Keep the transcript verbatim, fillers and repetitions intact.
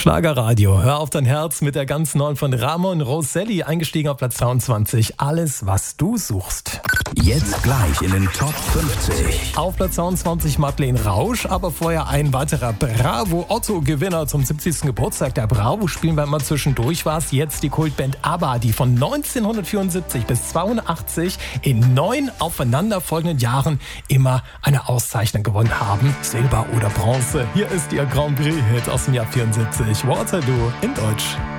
Schlagerradio, hör auf dein Herz mit der ganz neuen von Ramon Rosselli, eingestiegen auf Platz zweiundzwanzig. Alles, was du suchst. Jetzt gleich in den Top fünfzig. Auf Platz zweiundzwanzig Madeleine Rausch, aber vorher ein weiterer Bravo-Otto-Gewinner zum siebzigsten Geburtstag. Der Bravo spielen wir immer zwischendurch, war es jetzt die Kultband ABBA, die von neunzehnhundertvierundsiebzig bis zweiundachtzig in neun aufeinanderfolgenden Jahren immer eine Auszeichnung gewonnen haben. Silber oder Bronze. Hier ist ihr Grand Prix-Hit aus dem Jahr vierundsiebzig. Waterloo in Deutsch.